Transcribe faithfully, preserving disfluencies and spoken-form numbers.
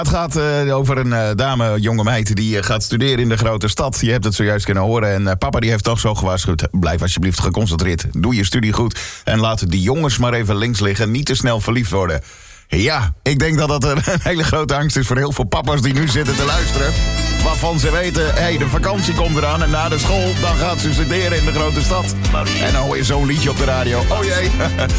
Het gaat uh, over een uh, dame, jonge meid, die uh, gaat studeren in de grote stad. Je hebt het zojuist kunnen horen. En uh, papa die heeft toch zo gewaarschuwd. Blijf alsjeblieft geconcentreerd. Doe je studie goed. En laat die jongens maar even links liggen. Niet te snel verliefd worden. Ja, ik denk dat dat een hele grote angst is voor heel veel papa's die nu zitten te luisteren. Waarvan ze weten, hé, hey, de vakantie komt eraan en na de school, dan gaat ze studeren in de grote stad. En dan hoor je zo'n liedje op de radio. Oh jee.